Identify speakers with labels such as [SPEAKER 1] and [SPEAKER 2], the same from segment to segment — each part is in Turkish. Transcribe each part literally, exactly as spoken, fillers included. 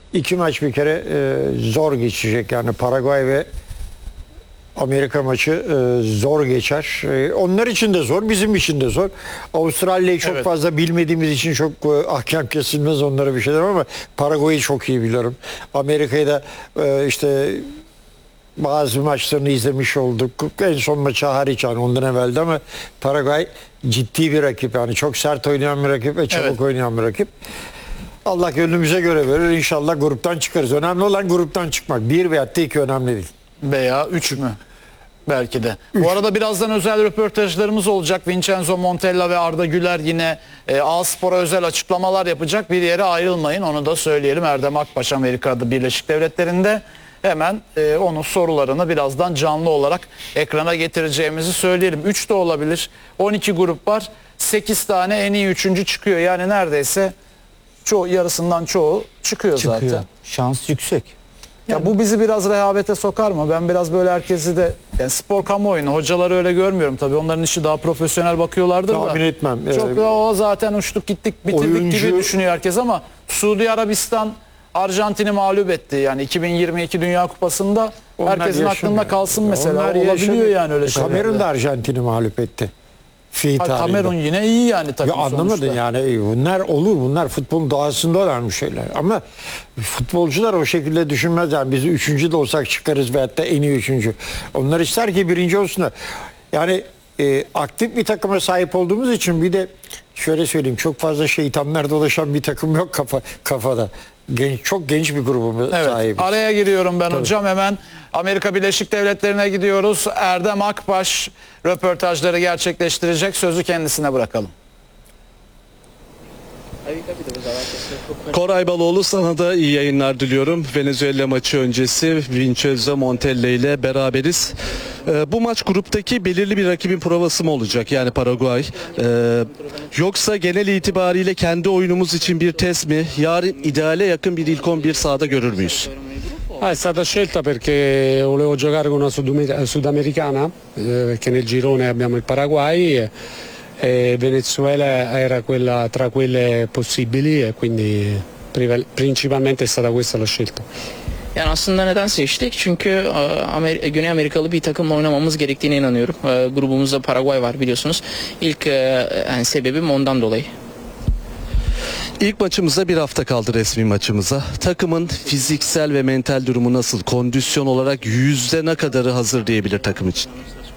[SPEAKER 1] iki maç bir kere e, zor geçecek. Yani Paraguay ve Amerika maçı e, zor geçer. E, onlar için de zor, bizim için de zor. Avustralya'yı çok
[SPEAKER 2] Evet.
[SPEAKER 1] fazla bilmediğimiz için çok e, ahkam kesilmez onlara bir şeyler ama Paraguay'ı çok iyi biliyorum. Amerika'yı da e, işte bazı maçlarını izlemiş olduk. En son maçı hariç yani ondan evveldi ama Paraguay ciddi bir rakip. Yani çok sert oynayan bir rakip ve çabuk
[SPEAKER 2] Evet.
[SPEAKER 1] oynayan bir rakip. Allah gönlümüze göre verir. İnşallah gruptan çıkarız. Önemli olan gruptan çıkmak. Bir veya iki önemli değil.
[SPEAKER 2] Veya üç mü? Belki de. Bu arada birazdan özel röportajlarımız olacak. Vincenzo Montella ve Arda Güler yine e, A-Spor'a özel açıklamalar yapacak. Bir yere ayrılmayın. Onu da söyleyelim. Erdem Akbaş Amerika'da Birleşik Devletleri'nde. Hemen e, onun sorularını birazdan canlı olarak ekrana getireceğimizi söyleyelim. üç de olabilir. on iki grup var. sekiz tane en iyi üçüncü çıkıyor. Yani neredeyse çoğu, yarısından çoğu çıkıyor,
[SPEAKER 3] Çıkıyor.
[SPEAKER 2] zaten.
[SPEAKER 3] Şans yüksek.
[SPEAKER 2] Ya bu bizi biraz rehavete sokar mı? Ben biraz böyle herkesi de yani spor kamuoyunu, hocaları öyle görmüyorum tabii. Onların işi daha profesyonel bakıyorlardır da.
[SPEAKER 1] Tahmin etmem.
[SPEAKER 2] Çok
[SPEAKER 1] Ee,
[SPEAKER 2] da o zaten uçtuk gittik bitirdik
[SPEAKER 1] oyuncu-
[SPEAKER 2] gibi düşünüyor herkes ama Suudi Arabistan Arjantin'i mağlup etti. Yani iki bin yirmi iki Dünya Kupası'nda
[SPEAKER 1] Onlar
[SPEAKER 2] herkesin
[SPEAKER 1] yaşamıyor.
[SPEAKER 2] aklında kalsın mesela.
[SPEAKER 1] Onlar
[SPEAKER 2] Olabiliyor
[SPEAKER 1] yaşamıyor.
[SPEAKER 2] yani öyle şeyler.
[SPEAKER 1] Kamerun da Arjantin'i mağlup etti. Fi
[SPEAKER 2] Ha,
[SPEAKER 1] tarihinde.
[SPEAKER 2] Kamerun yine iyi yani takım
[SPEAKER 1] Ya anlamadın
[SPEAKER 2] sonuçta.
[SPEAKER 1] yani bunlar olur, bunlar futbolun doğasında olan şeyler ama futbolcular o şekilde düşünmez yani biz üçüncü de olsak çıkarız veyahut da en iyi üçüncü. Onlar ister ki birinci olsunlar. Yani e, aktif bir takıma sahip olduğumuz için bir de şöyle söyleyeyim çok fazla şeytanlar dolaşan bir takım yok kafa kafada. Genç, çok genç bir grubumuz
[SPEAKER 2] Evet,
[SPEAKER 1] sahibiz.
[SPEAKER 2] araya giriyorum ben hocam hemen Amerika Birleşik Devletleri'ne gidiyoruz. Erdem Akbaş röportajları gerçekleştirecek. Sözü kendisine bırakalım.
[SPEAKER 4] Koray Baloğlu, sana da iyi yayınlar diliyorum. Venezuela maçı öncesi Vincenzo Montella ile beraberiz. Ee, bu maç gruptaki belirli bir rakibin provası mı olacak? Yani Paraguay. Ee, yoksa genel itibariyle kendi oyunumuz için bir test mi? Yarın ideale yakın bir ilk on bir sahada görür müyüz?
[SPEAKER 5] Ah, è stata scelta perché volevo giocare con una sudame- sudamericana, eh, perché nel girone abbiamo il Paraguay e, e Venezuela era quella tra quelle possibili e quindi priva- principalmente è stata questa la scelta.
[SPEAKER 6] Yani aslında neden seçtik? Çünkü e, Amer- Güney Amerikalı bir takımla oynamamız gerektiğine inanıyorum. E, grubumuzda Paraguay var biliyorsunuz. İlk e, yani sebebim ondan dolayı.
[SPEAKER 4] İlk maçımıza bir hafta kaldı, resmi maçımıza. Takımın fiziksel ve mental durumu nasıl? Kondisyon olarak yüzde ne kadarı hazır diyebilir takım için?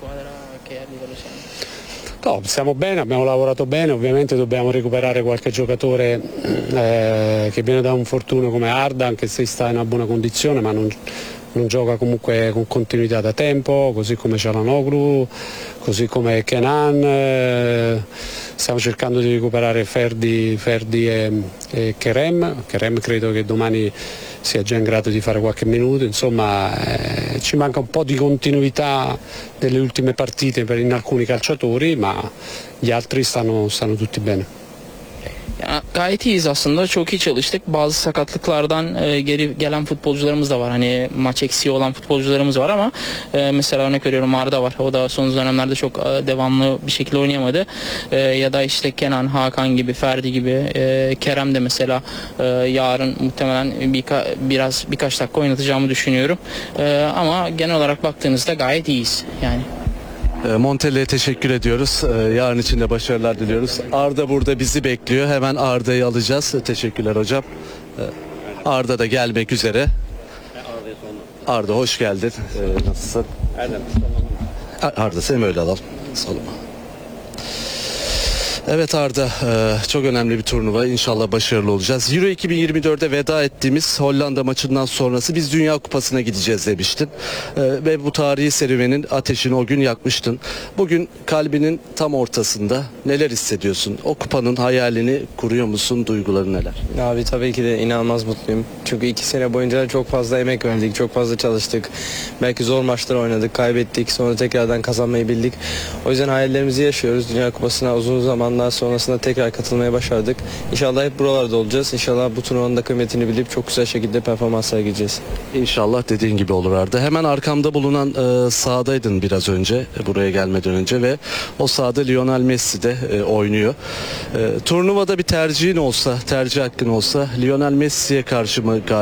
[SPEAKER 5] No, stiamo bene, abbiamo lavorato bene, ovviamente dobbiamo recuperare qualche giocatore eh, che viene da un infortunio come Arda, anche se sta in una buona condizione, ma non, non gioca comunque con continuità da tempo, così come Çalhanoğlu, così come Kenan. Eh, stiamo cercando di recuperare Ferdi, Ferdi e, e Kerem. Kerem credo che domani sia già in grado di fare qualche minuto, insomma eh, ci manca un po' di continuità nelle ultime partite per, in alcuni calciatori, ma gli altri stanno, stanno tutti bene.
[SPEAKER 6] Yani gayet iyiyiz aslında. Çok iyi çalıştık. Bazı sakatlıklardan e, geri gelen futbolcularımız da var. Hani maç eksiği olan futbolcularımız var ama e, mesela örnek veriyorum Arda var. O da son dönemlerde çok e, devamlı bir şekilde oynayamadı. E, ya da işte Kenan, Hakan gibi, Ferdi gibi, e, Kerem de mesela e, yarın muhtemelen birka, biraz birkaç dakika oynatacağımı düşünüyorum. E, ama genel olarak baktığınızda gayet iyiyiz yani.
[SPEAKER 4] Montella'ya teşekkür ediyoruz. Ee, Yarın için de başarılar diliyoruz. Arda burada bizi bekliyor. Hemen Arda'yı alacağız. Teşekkürler hocam. Ee, Arda da gelmek üzere. Arda hoş geldin. Ee, nasılsın? Arda seni öyle alalım. Salama. Evet Arda, e, çok önemli bir turnuva. İnşallah başarılı olacağız. Euro iki bin yirmi dörde veda ettiğimiz Hollanda maçından sonrası biz Dünya Kupası'na gideceğiz demiştin. E, ve bu tarihi serüvenin ateşini o gün yakmıştın. Bugün kalbinin tam ortasında neler hissediyorsun? O kupanın hayalini kuruyor musun? Duyguları neler?
[SPEAKER 7] Abi tabii ki de inanılmaz mutluyum. Çünkü iki sene boyunca çok fazla emek verdik, çok fazla çalıştık. Belki zor maçlar oynadık, kaybettik, sonra tekrardan kazanmayı bildik. O yüzden hayallerimizi yaşıyoruz. Dünya Kupası'na uzun zamanlar sonrasında tekrar katılmaya başardık. İnşallah hep buralarda olacağız. İnşallah bu turnuvanın da kıymetini bilip çok güzel şekilde performans sergileyeceğiz.
[SPEAKER 4] İnşallah dediğin gibi olur Arda. Hemen arkamda bulunan e, sahadaydın biraz önce, e, buraya gelmeden önce ve o sahada Lionel Messi de e, oynuyor. E, turnuvada bir tercihin olsa, tercih hakkın olsa Lionel Messi'ye karşı mı